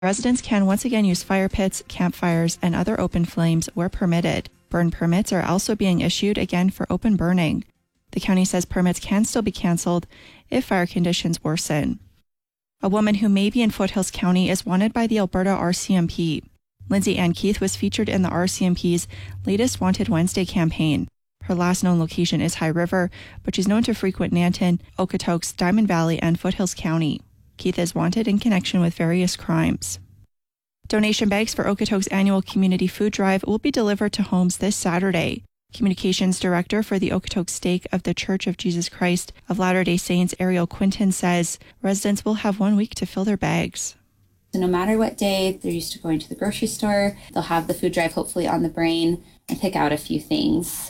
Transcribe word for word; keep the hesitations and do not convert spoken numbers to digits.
Residents can once again use fire pits, campfires, and other open flames where permitted. Burn permits are also being issued again for open burning. The county says permits can still be canceled if fire conditions worsen. A woman who may be in Foothills County is wanted by the Alberta R C M P. Lindsay Ann Keith was featured in the R C M P's latest Wanted Wednesday campaign. Her last known location is High River, but she's known to frequent Nanton, Okotoks, Diamond Valley, and Foothills County. Keith is wanted in connection with various crimes. Donation bags for Okotoks' annual community food drive will be delivered to homes this Saturday. Communications Director for the Okotoks Stake of the Church of Jesus Christ of Latter-day Saints, Ariel Quinton, says residents will have one week to fill their bags. So no matter what day they're used to going to the grocery store, they'll have the food drive hopefully on the brain and pick out a few things.